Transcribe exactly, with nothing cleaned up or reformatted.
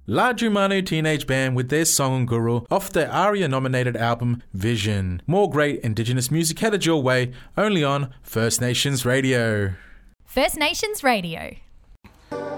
La Jumanu Teenage Band with their song Guru off their ARIA-nominated album Vision. More great Indigenous music headed your way, only on First Nations Radio. First Nations Radio.